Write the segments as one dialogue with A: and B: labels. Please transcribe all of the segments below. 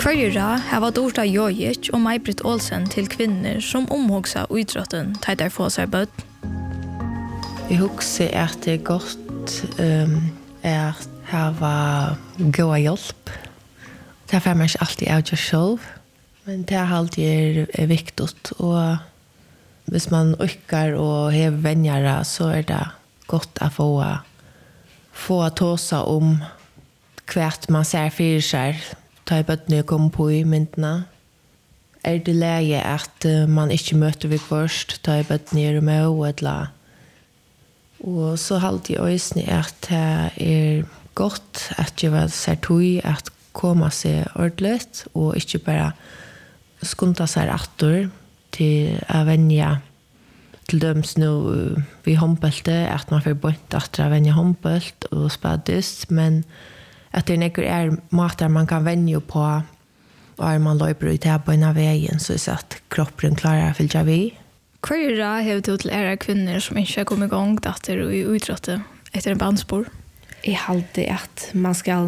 A: Kvarjera har Dorta Jojic og Maj-Britt Olsen til kvinner som omhugsa idrotten til der få seg bøtt.
B: Jeg husker at det godt at hava goda hjelp. Det får man ikke alltid avgjøre selv, men det er alltid viktig. Og hvis man orker og hever vennere, så er det godt å få tåsa om hvert man ser for seg. Ta i bøttene kom på i myndene. Er det lege at man ikke møter vi først, ta i bøttene med eller. Og så alltid øysene at det er godt at jeg vil se tog at komme seg ordentligt og ikke bare skunta seg atter til å vende til døms nå vi håndbølte at man får bort atter å vende håndbølt og spadest, men at det er mater man kan vende på og man løper ut her på en av veien så er at kroppen klarer å fylle vi.
A: Hva har du til ære kvinner som ikke har kommet i gang datter og i utrådte etter en bandspor?
C: Jeg halte at man skal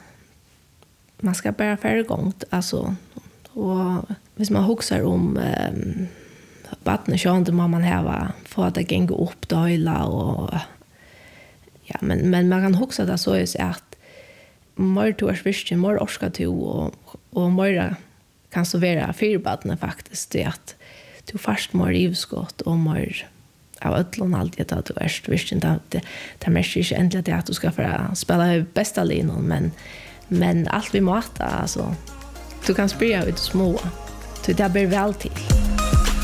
C: bara färre gång alltså och hvis man huxar om vattnet så inte man ha för att det gänga upp döla och ja men man kan huxa det så är att mer torsviske mer orska to och mer kan så vara fyrbattna faktiskt det att du fast mer ivskott och mer av ötlån alltid att du är visst det mest inte ändligt att du ska för spela bästa linan men allt vi matar alltså du kan sprida ut små så det blir väl till